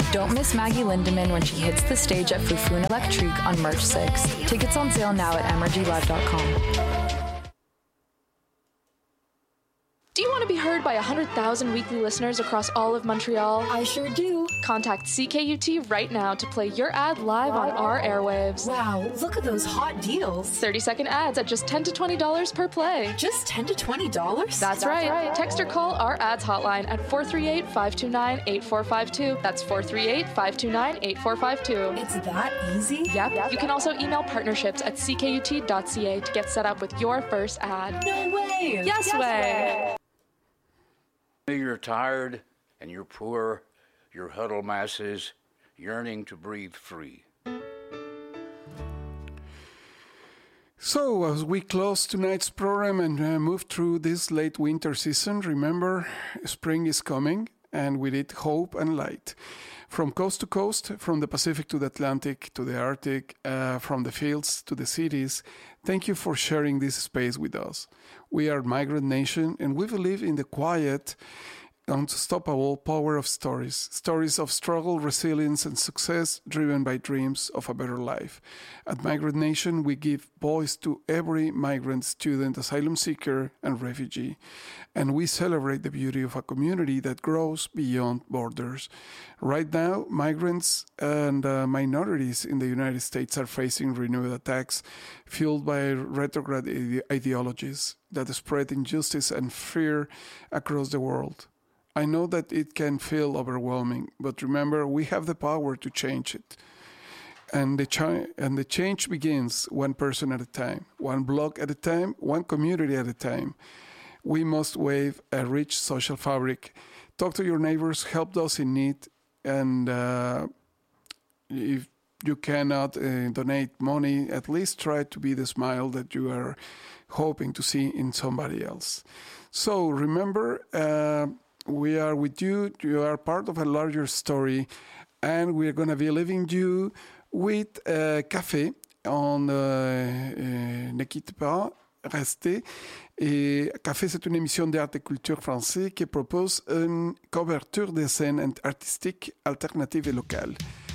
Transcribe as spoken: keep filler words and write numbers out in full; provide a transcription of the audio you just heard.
Don't miss Maggie Lindemann when she hits the stage at Fufun Electrique on March sixth. Tickets on sale now at m r g live dot com. Do you want to be heard by one hundred thousand weekly listeners across all of Montreal? I sure do. Contact C K U T right now to play your ad live on our airwaves. Wow, look at those hot deals. thirty-second ads at just ten to twenty dollars per play. Just ten to twenty dollars? That's, That's right. right. Text or call our ads hotline at four three eight, five two nine, eight four five two. That's four three eight, five two nine, eight four five two. It's that easy? Yep. yep. You can also email partnerships at c k u t dot c a to get set up with your first ad. No way! Yes, yes way. way! You're tired and you're poor, your huddle masses yearning to breathe free. So, as we close tonight's program and uh, move through this late winter season, remember, spring is coming, and with it, hope and light. From coast to coast, from the Pacific to the Atlantic to the Arctic, uh, from the fields to the cities, thank you for sharing this space with us. We are Migrant Nation, and we believe in the quiet, unstoppable power of stories. Stories of struggle, resilience, and success driven by dreams of a better life. At Migrant Nation, we give voice to every migrant, student, asylum seeker, and refugee. And we celebrate the beauty of a community that grows beyond borders. Right now, migrants and uh, minorities in the United States are facing renewed attacks fueled by retrograde ide- ideologies that spread injustice and fear across the world. I know that it can feel overwhelming, but remember, we have the power to change it. And the, chi- and the change begins one person at a time, one block at a time, one community at a time. We must weave a rich social fabric. Talk to your neighbors, help those in need, and uh, if you cannot uh, donate money, at least try to be the smile that you are hoping to see in somebody else. So remember, uh, we are with you. You are part of a larger story, and we're going to be leaving you with uh, Café on euh, euh, Ne quitte pas, restez. Et Café, c'est une émission d'art et culture français qui propose une couverture des scènes artistiques alternatives et locales.